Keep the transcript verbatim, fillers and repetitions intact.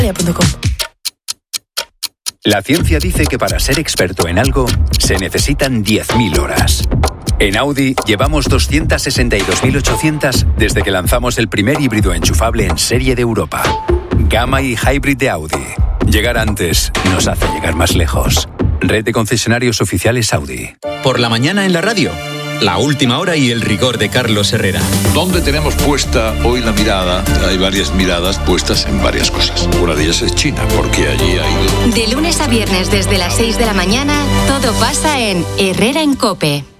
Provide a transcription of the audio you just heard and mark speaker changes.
Speaker 1: La ciencia dice que para ser experto en algo se necesitan diez mil horas. En Audi llevamos doscientas sesenta y dos mil ochocientas desde que lanzamos el primer híbrido enchufable en serie de Europa. Gamma y Hybrid de Audi. Llegar antes nos hace llegar más lejos. Red de concesionarios oficiales Audi.
Speaker 2: Por la mañana en la radio, la última hora y el rigor de Carlos Herrera.
Speaker 3: ¿Dónde tenemos puesta hoy la mirada? Hay varias miradas puestas en varias cosas. Una de ellas es China, porque allí hay...
Speaker 4: De lunes a viernes desde las seis de la mañana, todo pasa en Herrera en COPE.